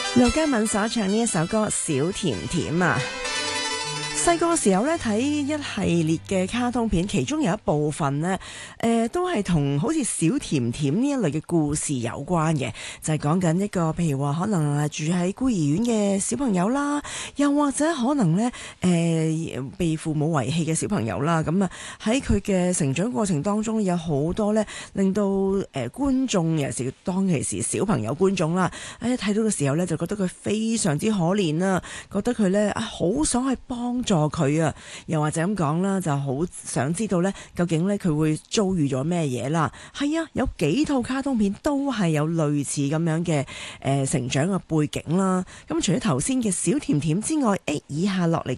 盧嘉敏所唱呢一首歌《小甜甜》啊。細個嘅時候咧睇一系列嘅卡通片，其中有一部分呢，都係同好似小甜甜呢一類嘅故事有關嘅，就係講緊一個譬如話可能住喺孤兒院嘅小朋友啦，又或者可能呢被父母遺棄嘅小朋友啦，咁啊喺佢嘅成長過程當中有好多呢令到觀眾尤其是當其時小朋友觀眾啦，睇到嘅時候呢，就覺得佢非常之可憐啦，覺得佢呢好想去幫助佢啊，又或者咁講啦，就好想知道呢究竟呢佢會遭遇咗咩嘢啦？係啊，有幾套卡通片都係有類似咁樣嘅成長嘅背景啦。咁除咗頭先嘅小甜甜之外，以下落嚟